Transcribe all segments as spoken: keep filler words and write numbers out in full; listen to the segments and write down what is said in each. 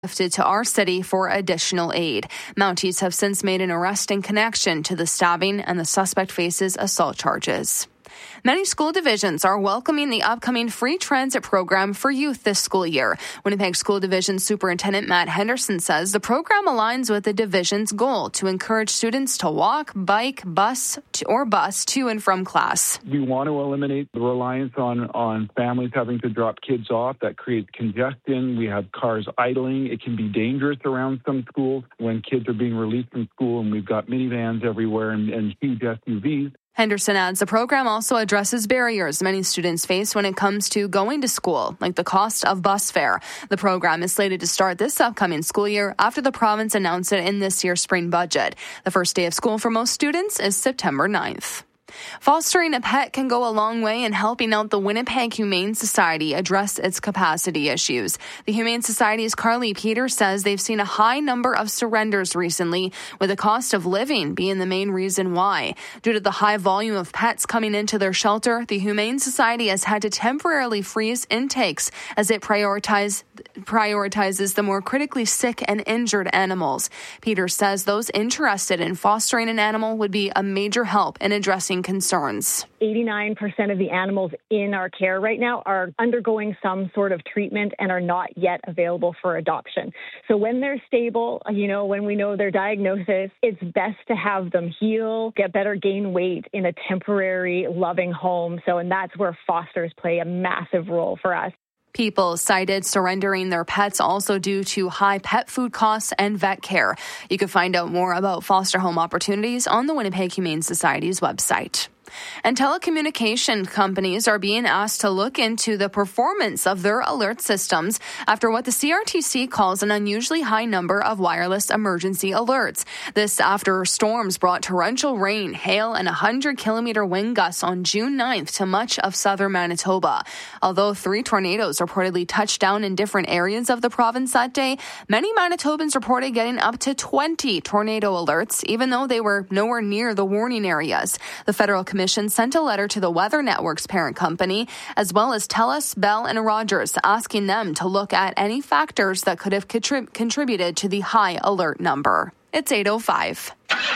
shifted to our city for additional aid. Mounties have since made an arrest in connection to the stabbing, and the suspect faces assault charges. Many school divisions are welcoming the upcoming free transit program for youth this school year. Winnipeg School Division Superintendent Matt Henderson says the program aligns with the division's goal to encourage students to walk, bike, bus, to, or bus to and from class. We want to eliminate the reliance on, on families having to drop kids off. That creates congestion. We have cars idling. It can be dangerous around some schools when kids are being released from school, and we've got minivans everywhere and, and huge S U Vs. Henderson adds the program also addresses barriers many students face when it comes to going to school, like the cost of bus fare. The program is slated to start this upcoming school year after the province announced it in this year's spring budget. The first day of school for most students is September ninth. Fostering a pet can go a long way in helping out the Winnipeg Humane Society address its capacity issues. The Humane Society's Carly Peters says they've seen a high number of surrenders recently, with the cost of living being the main reason why. Due to the high volume of pets coming into their shelter, the Humane Society has had to temporarily freeze intakes as it prioritize, prioritizes the more critically sick and injured animals. Peters says those interested in fostering an animal would be a major help in addressing concerns. eighty-nine percent of the animals in our care right now are undergoing some sort of treatment and are not yet available for adoption. So when they're stable, you know, when we know their diagnosis, it's best to have them heal, get better, gain weight in a temporary, loving home. So, and that's where fosters play a massive role for us. People cited surrendering their pets also due to high pet food costs and vet care. You can find out more about foster home opportunities on the Winnipeg Humane Society's website. And telecommunication companies are being asked to look into the performance of their alert systems after what the C R T C calls an unusually high number of wireless emergency alerts. This after storms brought torrential rain, hail, and one hundred kilometer wind gusts on June ninth to much of southern Manitoba. Although three tornadoes reportedly touched down in different areas of the province that day, many Manitobans reported getting up to twenty tornado alerts, even though they were nowhere near the warning areas. The Federal Commission sent a letter to the Weather Network's parent company, as well as TELUS, Bell, and Rogers, asking them to look at any factors that could have contrib- contributed to the high alert number. It's eight oh five.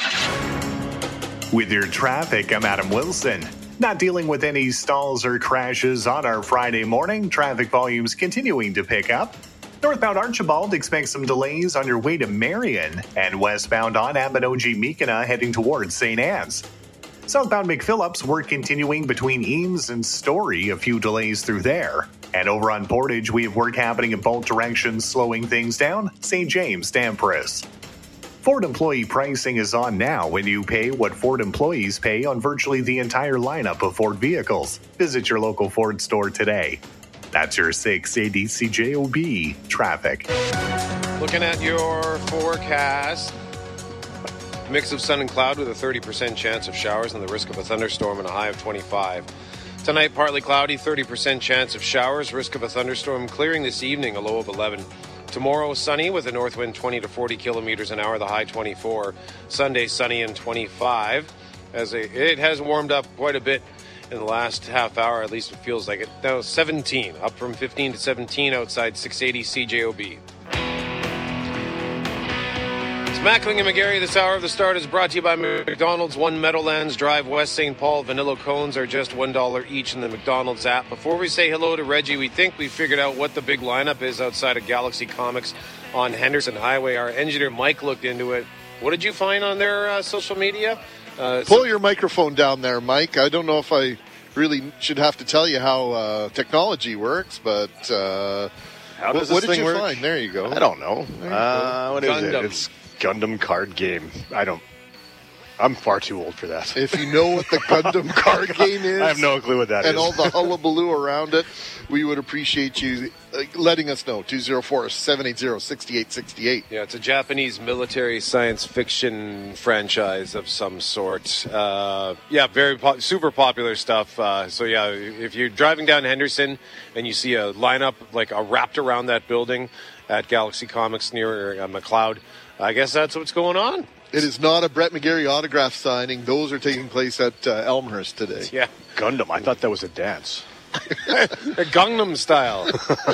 With your traffic, I'm Adam Wilson. Not dealing with any stalls or crashes on our Friday morning. Traffic volumes continuing to pick up. Northbound Archibald, expect some delays on your way to Marion, and westbound on Abinogi-Meekina heading towards Saint Anne's. Southbound McPhillips, work continuing between Eames and Story, a few delays through there. And over on Portage, we have work happening in both directions, slowing things down. Saint James, Dampress. Ford employee pricing is on now when you pay what Ford employees pay on virtually the entire lineup of Ford vehicles. Visit your local Ford store today. That's your six A D C J O B traffic. Looking at your forecast. Mix of sun and cloud with a thirty percent chance of showers and the risk of a thunderstorm and a high of twenty-five. Tonight, partly cloudy, thirty percent chance of showers, risk of a thunderstorm clearing this evening, a low of eleven. Tomorrow, sunny with a north wind twenty to forty kilometers an hour, the high twenty-four. Sunday, sunny and twenty-five. As a, it has warmed up quite a bit in the last half hour, at least it feels like it. Now, seventeen, up from fifteen to seventeen outside six eighty C J O B. Mackling and McGarry, this hour of the start is brought to you by McDonald's. One Meadowlands Drive, West Saint Paul. Vanilla cones are just one dollar each in the McDonald's app. Before we say hello to Reggie, we think we figured out what the big lineup is outside of Galaxy Comics on Henderson Highway. Our engineer Mike looked into it. What did you find on their uh, social media? Uh, Pull so- your microphone down there, Mike. I don't know if I really should have to tell you how uh, technology works, but uh, how does what, this what did thing you work? find? There you go. I don't know. Uh, what is Gundam. it? It's Gundam card game. I don't. I'm far too old for that. If you know what the Gundam card game is, I have no clue what that and is. all the hullabaloo around it, we would appreciate you uh, letting us know. two oh four, seven eight zero, six eight six eight. Yeah, it's a Japanese military science fiction franchise of some sort. Uh, yeah, very po- super popular stuff. Uh, so yeah, if you're driving down Henderson and you see a lineup like a wrapped around that building at Galaxy Comics near uh, McLeod, I guess that's what's going on. It is not a Brett McGarry autograph signing. Those are taking place at uh, Elmhurst today. Yeah. Gundam. I thought that was a dance. Gangnam Style.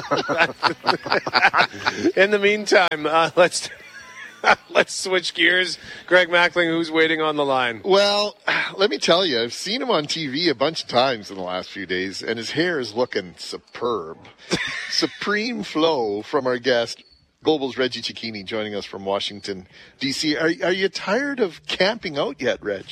In the meantime, uh, let's let's switch gears. Greg Mackling, who's waiting on the line? Well, let me tell you, I've seen him on T V a bunch of times in the last few days, and his hair is looking superb. Supreme flow from our guest, Global's Reggie Cecchini, joining us from Washington, D C. Are, are you tired of camping out yet, Reg?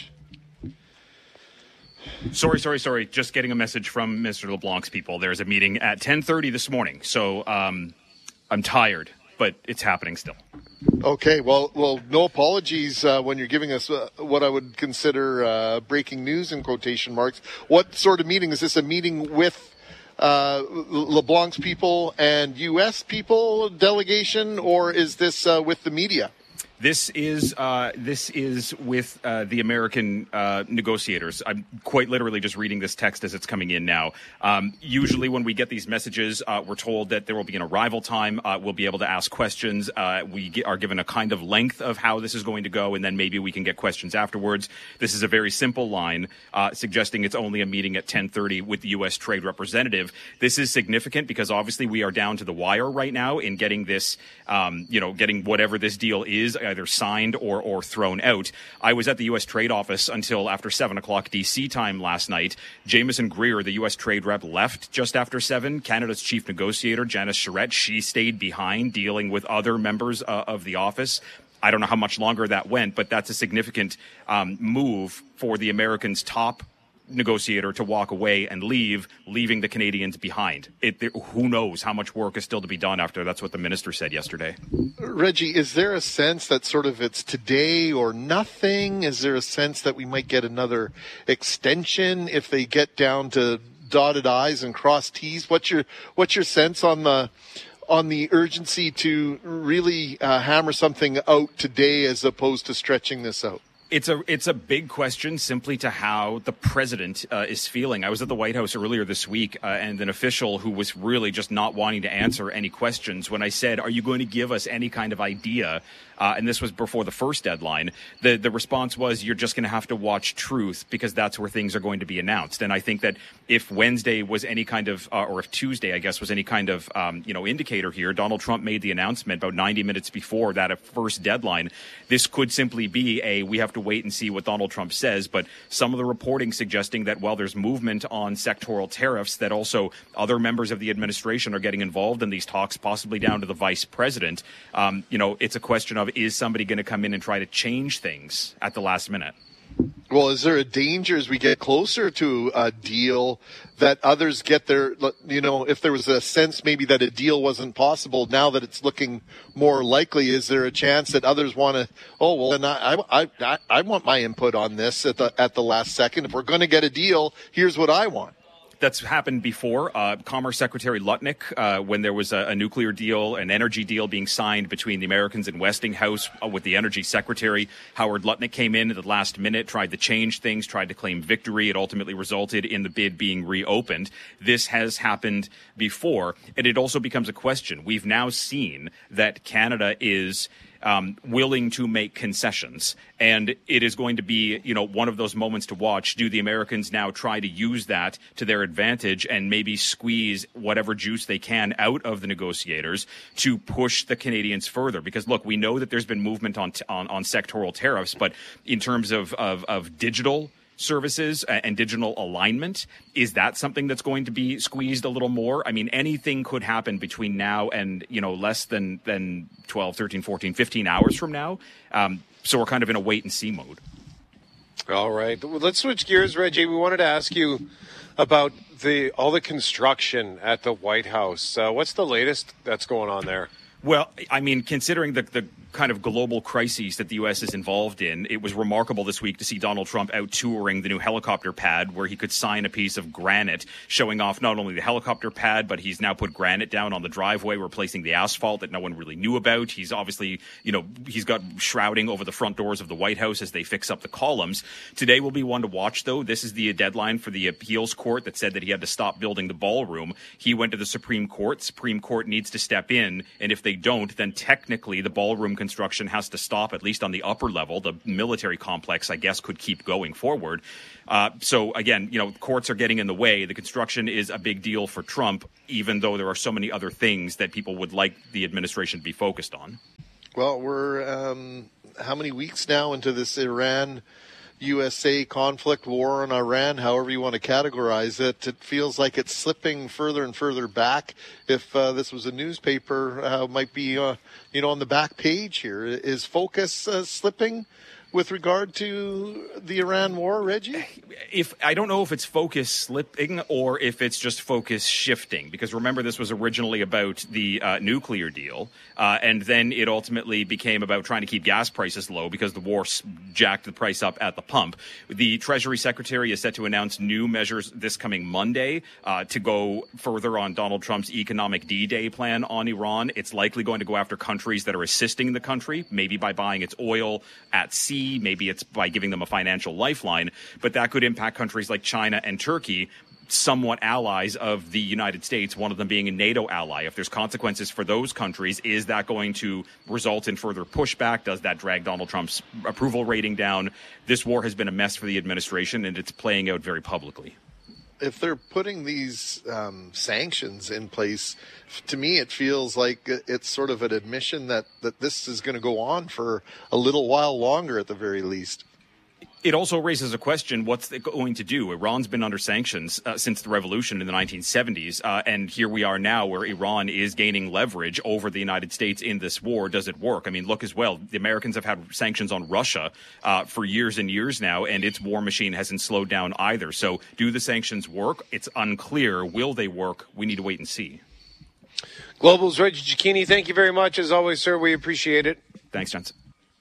Sorry, sorry, sorry. Just getting a message from Mister LeBlanc's people. There's a meeting at ten thirty this morning, so um, I'm tired, but it's happening still. Okay, well, well, no apologies uh, when you're giving us uh, what I would consider uh, breaking news in quotation marks. What sort of meeting? Is this a meeting with uh, LeBlanc's people and U S people delegation, or is this uh, with the media? This is uh, this is with uh, the American uh, negotiators. I'm quite literally just reading this text as it's coming in now. Um, usually when we get these messages, uh, we're told that there will be an arrival time. Uh, we'll be able to ask questions. Uh, we get, are given a kind of length of how this is going to go, and then maybe we can get questions afterwards. This is a very simple line uh, suggesting it's only a meeting at ten thirty with the U S Trade Representative. This is significant because obviously we are down to the wire right now in getting this, um, you know, getting whatever this deal is, either signed or or thrown out. I was at the U S Trade Office until after seven o'clock D C time last night. Jameson Greer, the U S Trade Rep, left just after seven. Canada's chief negotiator, Janice Charette, she stayed behind dealing with other members uh, of the office. I don't know how much longer that went, but that's a significant um, move for the Americans' top negotiator to walk away and leave, leaving the Canadians behind. It, there, who knows how much work is still to be done after. That's what the minister said yesterday. Reggie, is there a sense that sort of it's today or nothing? Is there a sense that we might get another extension if they get down to dotted I's and crossed T's? What's your what's your sense on the on the urgency to really uh, hammer something out today as opposed to stretching this out? It's a it's a big question simply to how the president uh, is feeling. I was at the White House earlier this week, uh, and an official who was really just not wanting to answer any questions. When I said, "Are you going to give us any kind of idea?" Uh, and this was before the first deadline, the the response was, "You're just going to have to watch Truth because that's where things are going to be announced." And I think that if Wednesday was any kind of, uh, or if Tuesday, I guess, was any kind of, um, you know, indicator here, Donald Trump made the announcement about ninety minutes before that first deadline. This could simply be a we have to wait and see what Donald Trump says, but some of the reporting suggesting that while there's movement on sectoral tariffs, that also other members of the administration are getting involved in these talks, possibly down to the vice president. Um, you know, it's a question of, is somebody going to come in and try to change things at the last minute? Well, is there a danger as we get closer to a deal that others get their, you know, if there was a sense maybe that a deal wasn't possible, now that it's looking more likely, is there a chance that others want to, oh, well, then I, I, I, I want my input on this at the, at the last second. If we're going to get a deal, here's what I want. That's happened before. Uh, Commerce Secretary Lutnick, uh, when there was a, a nuclear deal, an energy deal being signed between the Americans and Westinghouse uh, with the energy secretary, Howard Lutnick came in at the last minute, tried to change things, tried to claim victory. It ultimately resulted in the bid being reopened. This has happened before, and it also becomes a question. We've now seen that Canada is Um, willing to make concessions. And it is going to be, you know, one of those moments to watch. Do the Americans now try to use that to their advantage and maybe squeeze whatever juice they can out of the negotiators to push the Canadians further? Because, look, we know that there's been movement on t- on, on sectoral tariffs, but in terms of, of, of digital services and digital alignment, is that something that's going to be squeezed a little more? I mean, anything could happen between now and, you know, less than, than twelve, thirteen, fourteen, fifteen hours from now. Um, so we're kind of in a wait and see mode. All right. Let's switch gears, Reggie. We wanted to ask you about the all the construction at the White House. Uh, what's the latest that's going on there? Well, I mean, considering the, the kind of global crises that the U S is involved in, it was remarkable this week to see Donald Trump out touring the new helicopter pad where he could sign a piece of granite showing off not only the helicopter pad, but he's now put granite down on the driveway, replacing the asphalt that no one really knew about. He's obviously, you know, he's got shrouding over the front doors of the White House as they fix up the columns. Today will be one to watch, though. This is the deadline for the appeals court that said that he had to stop building the ballroom. He went to the Supreme Court. Supreme Court needs to step in, and if they they don't, then technically the ballroom construction has to stop, at least on the upper level. The military complex, I guess, could keep going forward. Uh, so, again, you know, courts are getting in the way. The construction is a big deal for Trump, even though there are so many other things that people would like the administration to be focused on. Well, we're um, how many weeks now into this Iran U S A conflict, war on Iran, however you want to categorize it? It feels like it's slipping further and further back. If uh, this was a newspaper, uh, might be uh, you know on the back page here. Is focus uh, slipping with regard to the Iran war, Reggie? If I don't know if it's focus slipping or if it's just focus shifting, because remember this was originally about the uh, nuclear deal, uh, and then it ultimately became about trying to keep gas prices low because the war jacked the price up at the pump. The Treasury Secretary is set to announce new measures this coming Monday uh, to go further on Donald Trump's economic D-Day plan on Iran. It's likely going to go after countries that are assisting the country, maybe by buying its oil at sea. Maybe it's by giving them a financial lifeline, but that could impact countries like China and Turkey, somewhat allies of the United States, one of them being a NATO ally. If there's consequences for those countries, is that going to result in further pushback? Does that drag Donald Trump's approval rating down? This war has been a mess for the administration, and it's playing out very publicly. If they're putting these um, sanctions in place, to me it feels like it's sort of an admission that, that this is going to go on for a little while longer at the very least. It also raises a question, what's it going to do? Iran's been under sanctions uh, since the revolution in the nineteen seventies, uh, and here we are now where Iran is gaining leverage over the United States in this war. Does it work? I mean, look as well, the Americans have had sanctions on Russia uh, for years and years now, and its war machine hasn't slowed down either. So do the sanctions work? It's unclear. Will they work? We need to wait and see. Global's Reggie Cecchini, thank you very much. As always, sir, we appreciate it. Thanks, Johnson.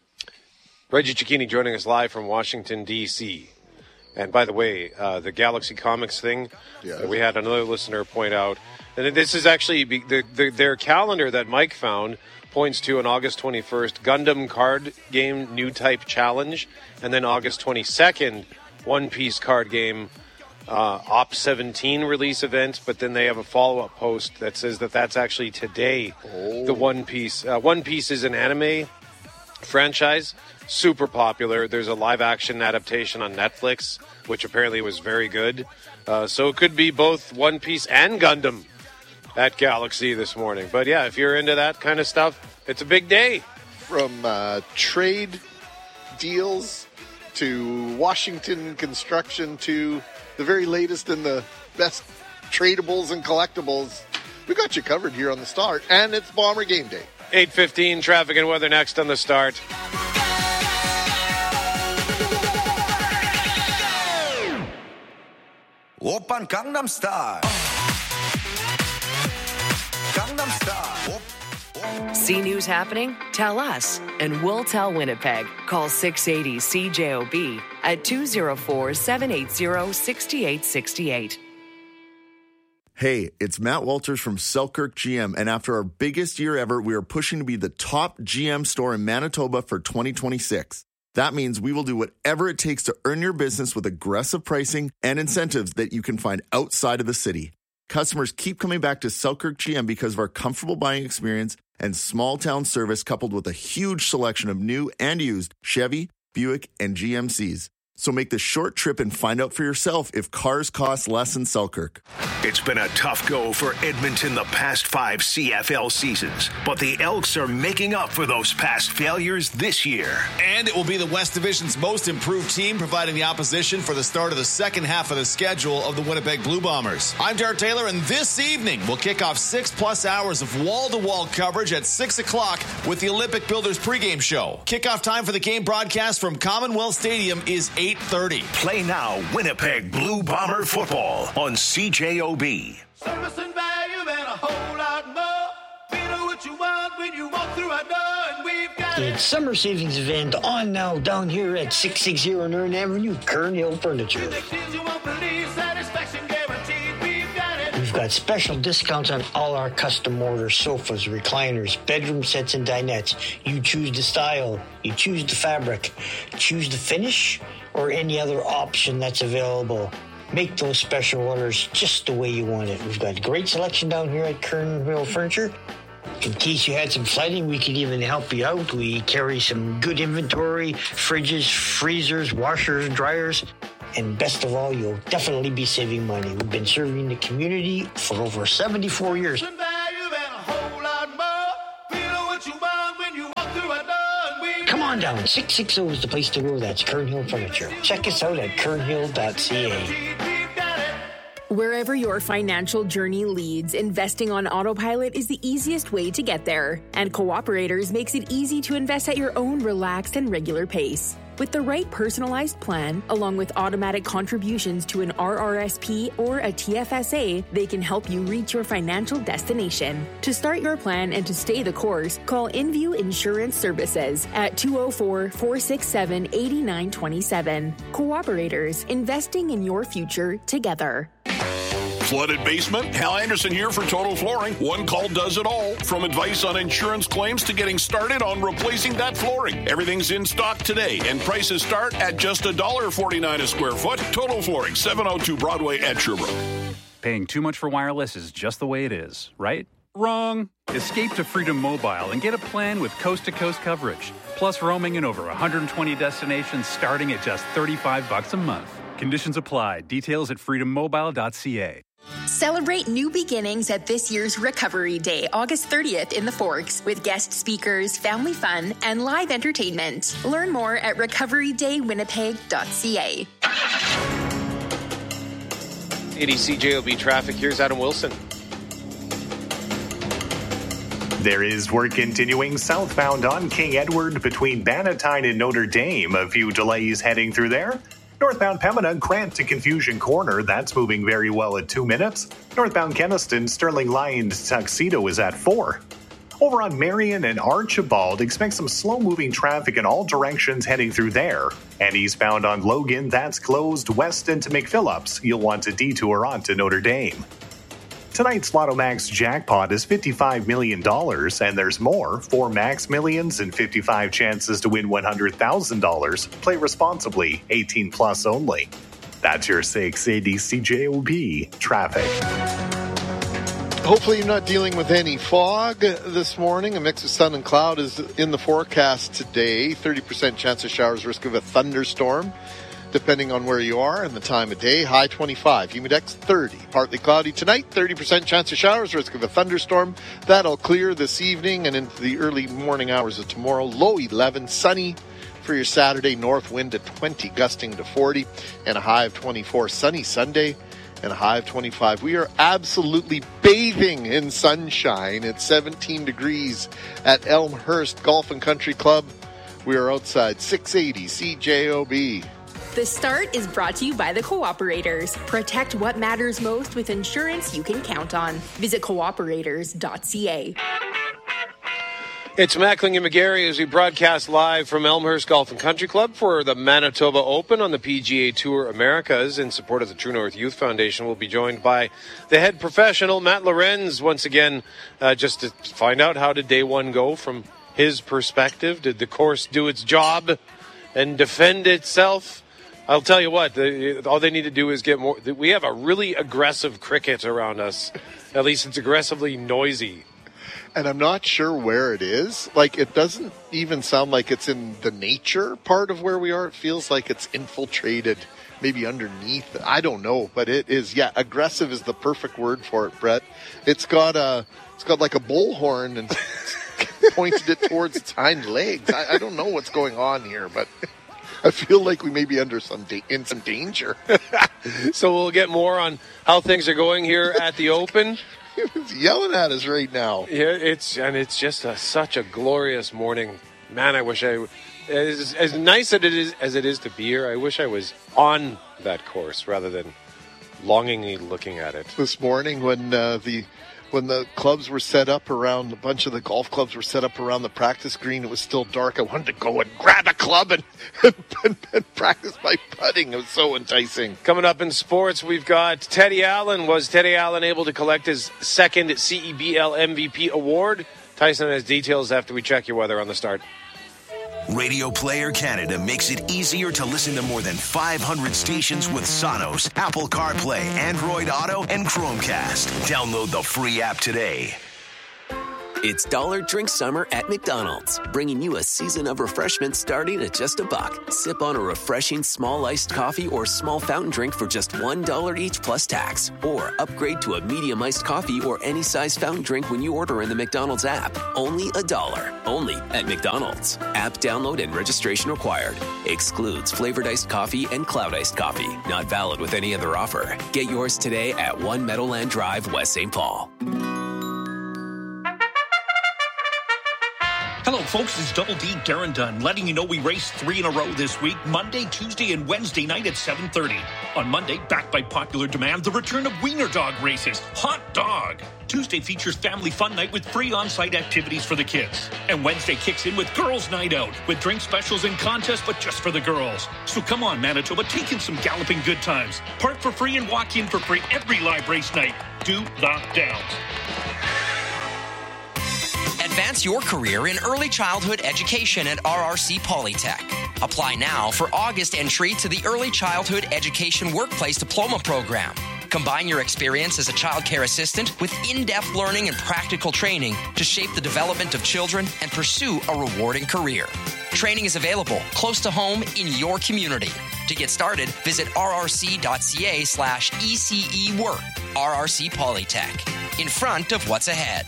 Reggie Cecchini joining us live from Washington, D C And by the way, uh, the Galaxy Comics thing, yeah. we had another listener point out, and this is actually the, the, their calendar that Mike found points to on August twenty-first, Gundam card game new type challenge, and then August twenty-second, One Piece card game uh, Op seventeen release event, but then they have a follow-up post that says that that's actually today, oh. the One Piece. Uh, One Piece is an anime franchise, super popular. There's a live-action adaptation on Netflix, which apparently was very good. Uh, so it could be both One Piece and Gundam at Galaxy this morning. But yeah, if you're into that kind of stuff, it's a big day. From uh, trade deals to Washington construction to the very latest in the best tradables and collectibles, we got you covered here on The Start, and it's Bomber Game Day. eight fifteen, traffic and weather next on The Start. Oppan Gangnam Style. Gangnam Style. See news happening? Tell us, and we'll tell Winnipeg. Call six eighty C J O B at two oh four, seven eight zero, six eight six eight. Hey, it's Matt Walters from Selkirk G M, and after our biggest year ever, we are pushing to be the top G M store in Manitoba for twenty twenty-six. That means we will do whatever it takes to earn your business with aggressive pricing and incentives that you can find outside of the city. Customers keep coming back to Selkirk G M because of our comfortable buying experience and small-town service coupled with a huge selection of new and used Chevy, Buick, and G M Cs. So make the short trip and find out for yourself if cars cost less in Selkirk. It's been a tough go for Edmonton the past five C F L seasons, but the Elks are making up for those past failures this year. And it will be the West Division's most improved team, providing the opposition for the start of the second half of the schedule of the Winnipeg Blue Bombers. I'm Derek Taylor, and this evening we'll kick off six-plus hours of wall-to-wall coverage at six o'clock with the Olympic Builders pregame show. Kickoff time for the game broadcast from Commonwealth Stadium is eight thirty. Play now, Winnipeg Blue Bomber football on C J O B. Service and value and a whole lot more. We know what you want when you walk through our door, and we've got it's summer savings event on now down here at six sixty Northern Avenue, Kern Hill Furniture. We've got special discounts on all our custom order sofas, recliners, bedroom sets, and dinettes. You choose the style, you choose the fabric, choose the finish, or any other option that's available. Make those special orders just the way you want it. We've got great selection down here at Kern Hill Furniture. In case you had some flooding, we could even help you out. We carry some good inventory, fridges, freezers, washers, dryers. And best of all, you'll definitely be saving money. We've been serving the community for over seventy-four years. Come on down. six sixty is the place to go. That's Kernhill Furniture. Check us out at kernhill dot c a. Wherever your financial journey leads, investing on autopilot is the easiest way to get there. And Cooperators makes it easy to invest at your own relaxed and regular pace. With the right personalized plan, along with automatic contributions to an R R S P or a T F S A, they can help you reach your financial destination. To start your plan and to stay the course, call InView Insurance Services at two oh four, four six seven, eight nine two seven. Cooperators, investing in your future together. Flooded basement? Hal Anderson here for Total Flooring. One call does it all. From advice on insurance claims to getting started on replacing that flooring. Everything's in stock today, and prices start at just one dollar forty-nine a square foot. Total Flooring, seven oh two Broadway at Sherbrooke. Paying too much for wireless is just the way it is, right? Wrong. Escape to Freedom Mobile and get a plan with coast-to-coast coverage. Plus roaming in over one hundred twenty destinations starting at just thirty-five bucks a month. Conditions apply. Details at freedom mobile dot c a. Celebrate new beginnings at this year's Recovery Day, August thirtieth in the Forks, with guest speakers, family fun, and live entertainment. Learn more at recovery day winnipeg dot c a. eighty C J O B traffic. Here's Adam Wilson. There is work continuing southbound on King Edward between Bannatyne and Notre Dame. A few delays heading through there. Northbound Pembina, Grant to Confusion Corner, that's moving very well at two minutes. Northbound Keniston, Sterling Lion to Tuxedo is at four. Over on Marion and Archibald, expect some slow-moving traffic in all directions heading through there. And eastbound on Logan, that's closed west into McPhillips. You'll want to detour onto Notre Dame. Tonight's Lotto Max jackpot is fifty-five million dollars, and there's more. Four Max Millions and fifty-five chances to win one hundred thousand dollars. Play responsibly, eighteen plus only. That's your six eighty C J O B traffic. Hopefully you're not dealing with any fog this morning. A mix of sun and cloud is in the forecast today. thirty percent chance of showers, risk of a thunderstorm, depending on where you are and the time of day. High twenty-five, humidex thirty. Partly cloudy tonight, thirty percent chance of showers, risk of a thunderstorm. That'll clear this evening and into the early morning hours of tomorrow. Low eleven, sunny for your Saturday. North wind at twenty, gusting to forty, and a high of twenty-four. Sunny Sunday and a high of twenty-five. We are absolutely bathing in sunshine. It's seventeen degrees at Elmhurst Golf and Country Club. We are outside six eighty C J O B. The Start is brought to you by the Cooperators. Protect what matters most with insurance you can count on. Visit cooperators dot c a. It's Mackling and McGarry as we broadcast live from Elmhurst Golf and Country Club for the Manitoba Open on the P G A Tour Americas in support of the True North Youth Foundation. We'll be joined by the head professional, Matt Lorenz, once again, uh, just to find out how did day one go from his perspective. Did the course do its job and defend itself? I'll tell you what, the, all they need to do is get more. We have a really aggressive cricket around us. At least it's aggressively noisy. And I'm not sure where it is. Like, it doesn't even sound like it's in the nature part of where we are. It feels like it's infiltrated, maybe underneath. I don't know, but it is, yeah, aggressive is the perfect word for it, Brett. It's got a, it's got like a bullhorn and pointed it towards its hind legs. I, I don't know what's going on here, but I feel like we may be under some da- in some danger. So we'll get more on how things are going here at the Open. It's yelling at us right now. Yeah, it's and it's just a, such a glorious morning, man. I wish I, as, as nice as it is as it is to be here, I wish I was on that course rather than longingly looking at it. This morning, when uh, the when the clubs were set up around, a bunch of the golf clubs were set up around the practice green, it was still dark. I wanted to go and grab a club and, and, and practice my putting. It was so enticing. Coming up in sports, we've got Teddy Allen. Was Teddy Allen able to collect his second C E B L M V P award? Tyson has details after we check your weather on the Start. Radio Player Canada makes it easier to listen to more than five hundred stations with Sonos, Apple CarPlay, Android Auto, and Chromecast. Download the free app today. It's Dollar Drink Summer at McDonald's, bringing you a season of refreshment starting at just a buck. Sip on a refreshing small iced coffee or small fountain drink for just one dollar each plus tax. Or upgrade to a medium iced coffee or any size fountain drink when you order in the McDonald's app. Only a dollar. Only at McDonald's. App download and registration required. Excludes flavored iced coffee and cloud iced coffee. Not valid with any other offer. Get yours today at One Meadowland Drive, West Saint Paul. Hello, folks. It's Double D Darren Dunn, letting you know we raced three in a row this week, Monday, Tuesday, and Wednesday night at seven thirty. On Monday, backed by popular demand, the return of Wiener Dog races. Hot dog! Tuesday features family fun night with free on-site activities for the kids. And Wednesday kicks in with Girls Night Out, with drink specials and contests, but just for the girls. So come on, Manitoba, take in some galloping good times. Park for free and walk in for free every live race night. Do the Downs. Advance your career in early childhood education at R R C Polytech. Apply now for August entry to the Early Childhood Education Workplace Diploma Program. Combine your experience as a child care assistant with in-depth learning and practical training to shape the development of children and pursue a rewarding career. Training is available close to home in your community. To get started, visit rrc.ca slash ECE work. R R C Polytech. In front of what's ahead.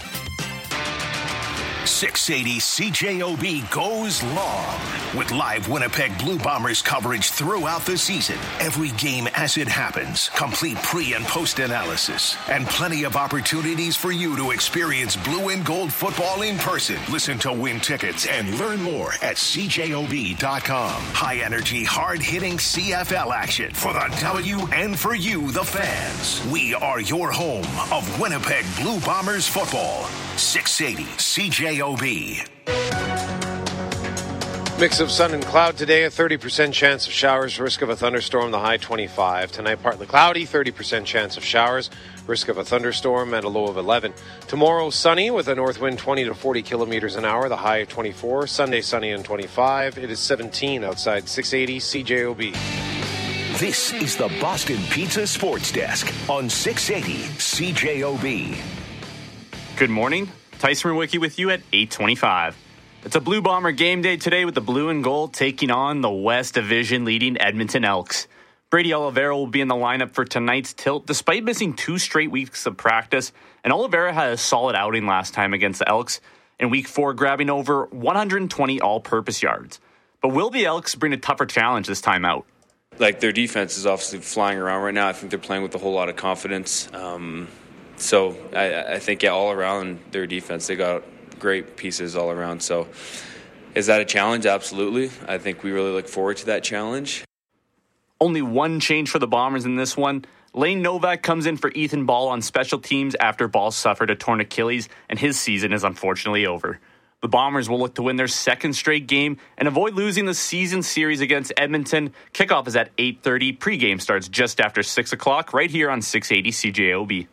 six eighty C J O B goes long with live Winnipeg Blue Bombers coverage throughout the season. Every game as it happens, complete pre- and post-analysis, and plenty of opportunities for you to experience blue and gold football in person. Listen to win tickets and learn more at C J O B dot com. High-energy, hard-hitting C F L action for the W and for you, the fans. We are your home of Winnipeg Blue Bombers football. six eighty C J O B. Mix of sun and cloud today, a thirty percent chance of showers, risk of a thunderstorm, the high twenty-five. Tonight, partly cloudy, thirty percent chance of showers, risk of a thunderstorm, and a low of eleven. Tomorrow, sunny with a north wind twenty to forty kilometers an hour, the high twenty-four. Sunday, sunny and twenty-five. It is seventeen outside six eighty C J O B. This is the Boston Pizza Sports Desk on six eighty C J O B. Good morning. Tyson Rewicki with you at eight twenty-five. It's a Blue Bomber game day today with the blue and gold taking on the West Division leading Edmonton Elks. Brady Oliveira will be in the lineup for tonight's tilt despite missing two straight weeks of practice, and Oliveira had a solid outing last time against the Elks in week four, grabbing over one hundred twenty all-purpose yards. But will the Elks bring a tougher challenge this time out? Like, their defense is obviously flying around right now. I think they're playing with a whole lot of confidence. Um, so I, I think, yeah, all around their defense, they got great pieces all around. So is that a challenge? Absolutely. I think we really look forward to that challenge. Only one change for the Bombers in this one. Lane Novak comes in for Ethan Ball on special teams after Ball suffered a torn Achilles, and his season is unfortunately over. The Bombers will look to win their second straight game and avoid losing the season series against Edmonton. Kickoff is at eight thirty. Pre-game starts just after six o'clock right here on six eighty C J O B.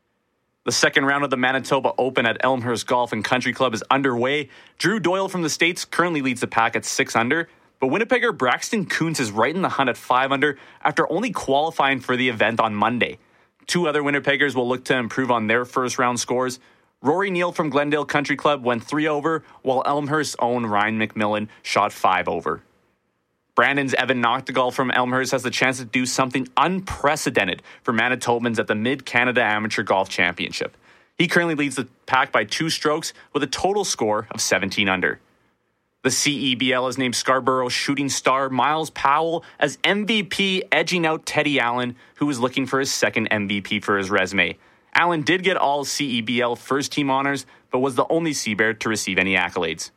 The second round of the Manitoba Open at Elmhurst Golf and Country Club is underway. Drew Doyle from the States currently leads the pack at six under, but Winnipegger Braxton Kuntz is right in the hunt at five under after only qualifying for the event on Monday. Two other Winnipeggers will look to improve on their first round scores. Rory Neal from Glendale Country Club went three over, while Elmhurst's own Ryan McMillan shot five over. Brandon's Evan Noctegal from Elmhurst has the chance to do something unprecedented for Manitobans at the Mid-Canada Amateur Golf Championship. He currently leads the pack by two strokes with a total score of seventeen under. The C E B L has named Scarborough shooting star Miles Powell as M V P, edging out Teddy Allen, who was looking for his second M V P for his resume. Allen did get all C E B L first-team honors, but was the only Seabear to receive any accolades.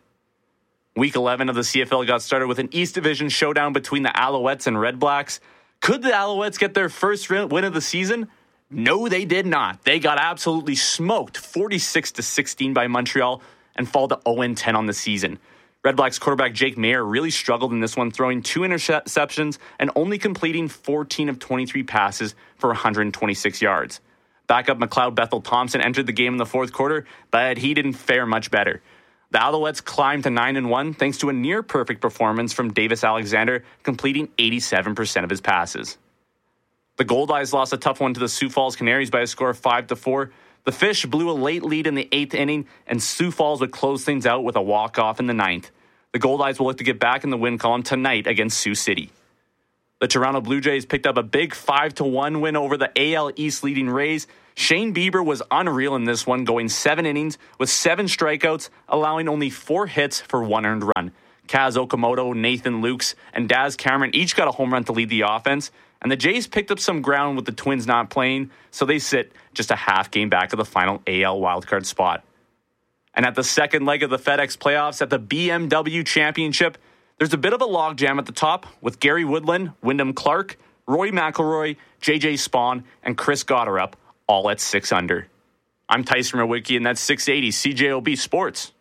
Week eleven of the C F L got started with an East Division showdown between the Alouettes and Red Blacks. Could the Alouettes get their first win of the season? No, they did not. They got absolutely smoked, forty-six to sixteen by Montreal, and fall to oh and ten on the season. Red Blacks quarterback Jake Mayer really struggled in this one, throwing two interceptions and only completing fourteen of twenty-three passes for one hundred twenty-six yards. Backup McLeod Bethel Thompson entered the game in the fourth quarter, but he didn't fare much better. The Alouettes climbed to nine and one thanks to a near-perfect performance from Davis Alexander, completing eighty-seven percent of his passes. The Goldeyes lost a tough one to the Sioux Falls Canaries by a score of five to four. The The Fish blew a late lead in the eighth inning, and Sioux Falls would close things out with a walk-off in the ninth. The Goldeyes will look to get back in the win column tonight against Sioux City. The Toronto Blue Jays picked up a big five to one win over the A L East leading Rays. Shane Bieber was unreal in this one, going seven innings with seven strikeouts, allowing only four hits for one earned run. Kaz Okamoto, Nathan Lukes, and Daz Cameron each got a home run to lead the offense. And the Jays picked up some ground with the Twins not playing, so they sit just a half game back of the final A L wildcard spot. And at the second leg of the FedEx playoffs at the B M W Championship, there's a bit of a logjam at the top with Gary Woodland, Wyndham Clark, Roy McIlroy, J J Spawn, and Chris Gotterup, all at six under. I'm Tyson Rowicki, and that's six eighty C J O B Sports.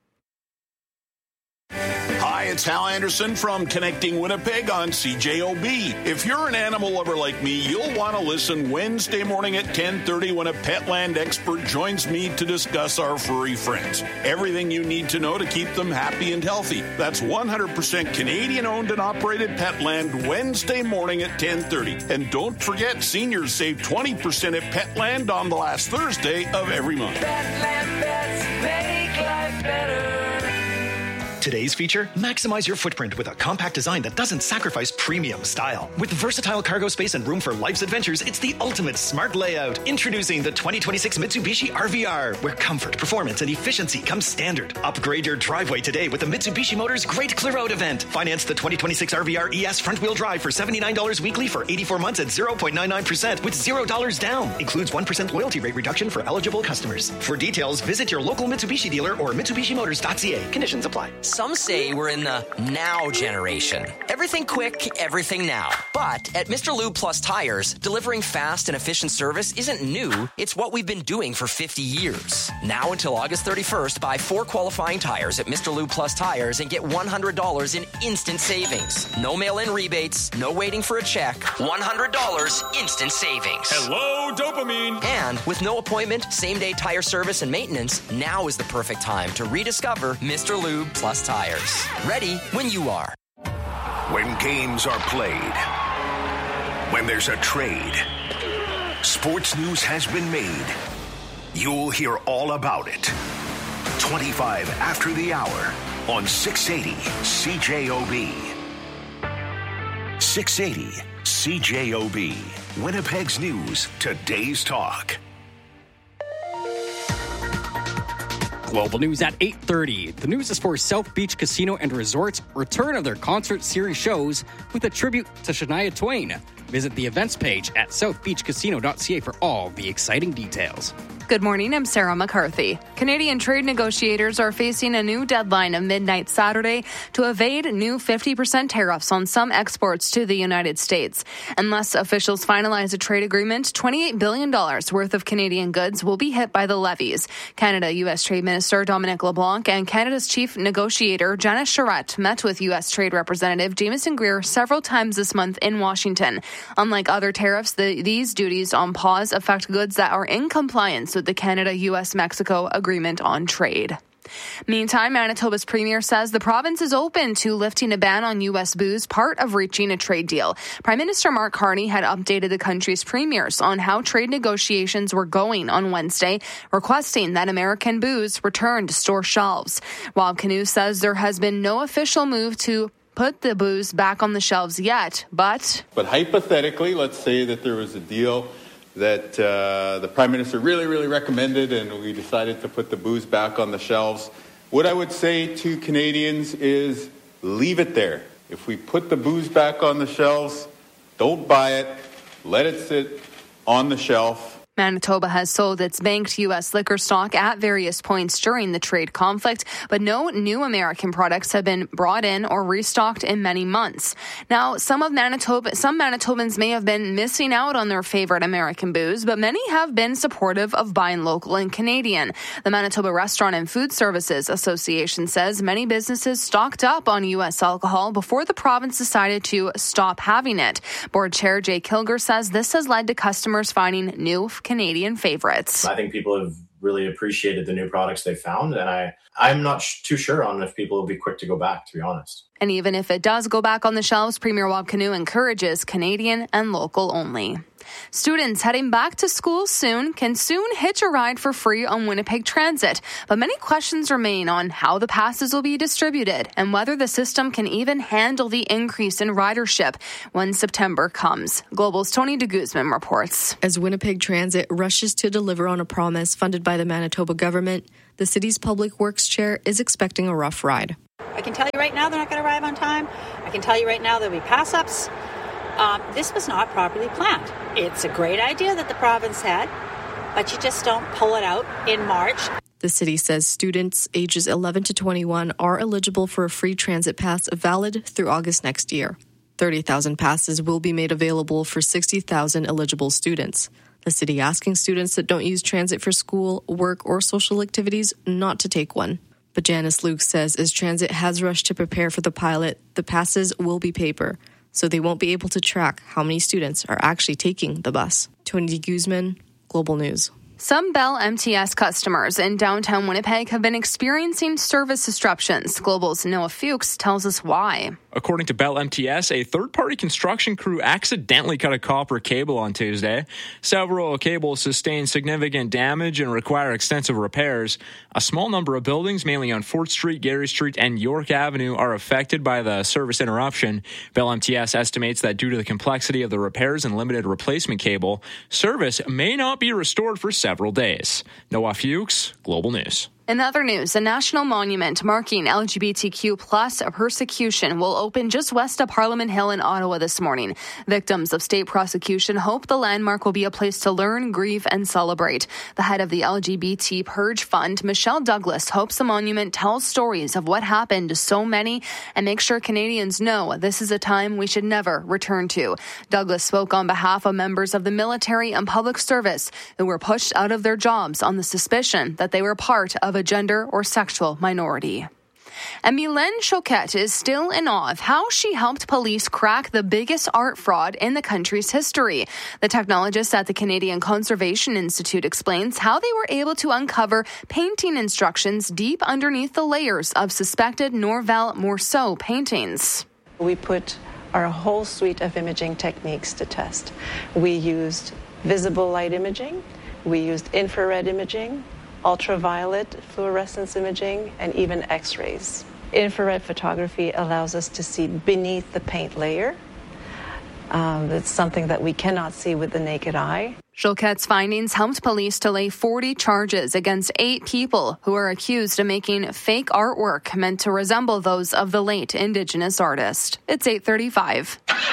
Hi, it's Hal Anderson from Connecting Winnipeg on C J O B. If you're an animal lover like me, you'll want to listen Wednesday morning at ten thirty when a Petland expert joins me to discuss our furry friends. Everything you need to know to keep them happy and healthy. That's one hundred percent Canadian-owned and operated Petland Wednesday morning at ten thirty. And don't forget, seniors save twenty percent at Petland on the last Thursday of every month. Petland pets make life better. Today's feature, maximize your footprint with a compact design that doesn't sacrifice premium style. With versatile cargo space and room for life's adventures, it's the ultimate smart layout. Introducing the twenty twenty-six Mitsubishi R V R, where comfort, performance, and efficiency come standard. Upgrade your driveway today with the Mitsubishi Motors Great Clear Out event. Finance the twenty twenty-six R V R E S front-wheel drive for seventy-nine dollars weekly for eighty-four months at zero point nine nine percent with zero dollars down. Includes one percent loyalty rate reduction for eligible customers. For details, visit your local Mitsubishi dealer or Mitsubishi Motors dot C A. Conditions apply. Some say we're in the now generation. Everything quick, everything now. But at Mister Lube Plus Tires, delivering fast and efficient service isn't new. It's what we've been doing for fifty years. Now until August thirty-first, buy four qualifying tires at Mister Lube Plus Tires and get one hundred dollars in instant savings. No mail-in rebates, no waiting for a check. one hundred dollars instant savings. Hello, dopamine. And with no appointment, same-day tire service and maintenance, now is the perfect time to rediscover Mister Lube Plus Tires. Ready when you are. When games are played, when there's a trade, sports news has been made. You'll hear all about it. twenty-five after the hour on six eighty C J O B. six eighty C J O B. Winnipeg's News, today's talk. Global news at eight thirty. The news is for South Beach Casino and Resort's return of their concert series shows with a tribute to Shania Twain. Visit the events page at south beach casino dot c a for all the exciting details. Good morning, I'm Sarah McCarthy. Canadian trade negotiators are facing a new deadline of midnight Saturday to evade new fifty percent tariffs on some exports to the United States. Unless officials finalize a trade agreement, twenty-eight billion dollars worth of Canadian goods will be hit by the levies. Canada U S Trade Minister Dominic LeBlanc and Canada's chief negotiator Janice Charette met with U S Trade Representative Jameson Greer several times this month in Washington. Unlike other tariffs, the, these duties on pause affect goods that are in compliance with the Canada U S Mexico Agreement on Trade. Meantime, Manitoba's premier says the province is open to lifting a ban on U S booze, part of reaching a trade deal. Prime Minister Mark Carney had updated the country's premiers on how trade negotiations were going on Wednesday, requesting that American booze return to store shelves. While Canoe says there has been no official move to put the booze back on the shelves yet, but... But hypothetically, let's say that there was a deal that uh, the Prime Minister really, really recommended and we decided to put the booze back on the shelves. What I would say to Canadians is leave it there. If we put the booze back on the shelves, don't buy it, let it sit on the shelf. Manitoba has sold its banked U S liquor stock at various points during the trade conflict, but no new American products have been brought in or restocked in many months. Now, some of Manitoba, some Manitobans may have been missing out on their favorite American booze, but many have been supportive of buying local and Canadian. The Manitoba Restaurant and Food Services Association says many businesses stocked up on U S alcohol before the province decided to stop having it. Board Chair Jay Kilger says this has led to customers finding new Canadian favorites. I think people have really appreciated the new products they found, and I, I'm not sh- too sure on if people will be quick to go back, to be honest. And even if it does go back on the shelves, Premier Wab Kinew encourages Canadian and local only. Students heading back to school soon can soon hitch a ride for free on Winnipeg Transit, but many questions remain on how the passes will be distributed and whether the system can even handle the increase in ridership when September comes. Global's Tony de Guzman reports. As Winnipeg Transit rushes to deliver on a promise funded by the Manitoba government, the city's public works chair is expecting a rough ride. I can tell you right now they're not going to arrive on time. I can tell you right now there'll be pass-ups. Um, this was not properly planned. It's a great idea that the province had, but you just don't pull it out in March. The city says students ages eleven to twenty-one are eligible for a free transit pass valid through August next year. thirty thousand passes will be made available for sixty thousand eligible students. The city asking students that don't use transit for school, work, or social activities not to take one. But Janice Luke says as transit has rushed to prepare for the pilot, the passes will be paper, so they won't be able to track how many students are actually taking the bus. Tony Guzman, Global News. Some Bell M T S customers in downtown Winnipeg have been experiencing service disruptions. Global's Noah Fuchs tells us why. According to Bell M T S, a third-party construction crew accidentally cut a copper cable on Tuesday. Several cables sustained significant damage and require extensive repairs. A small number of buildings, mainly on fourth Street, Gary Street, and York Avenue, are affected by the service interruption. Bell M T S estimates that due to the complexity of the repairs and limited replacement cable, service may not be restored for several days. Noah Fuchs, Global News. In other news, a national monument marking L G B T Q plus persecution will open just west of Parliament Hill in Ottawa this morning. Victims of state prosecution hope the landmark will be a place to learn, grieve, and celebrate. The head of the L G B T Purge Fund, Michelle Douglas, hopes the monument tells stories of what happened to so many and makes sure Canadians know this is a time we should never return to. Douglas spoke on behalf of members of the military and public service who were pushed out of their jobs on the suspicion that they were part of a gender or sexual minority. And Mylène Choquette is still in awe of how she helped police crack the biggest art fraud in the country's history. The technologist at the Canadian Conservation Institute explains how they were able to uncover painting instructions deep underneath the layers of suspected Norval Morceau paintings. We put our whole suite of imaging techniques to test. We used visible light imaging, we used infrared imaging, ultraviolet fluorescence imaging, and even X-rays. Infrared photography allows us to see beneath the paint layer. Um, it's something that we cannot see with the naked eye. Choquette's findings helped police to lay forty charges against eight people who are accused of making fake artwork meant to resemble those of the late Indigenous artist. It's eight thirty-five.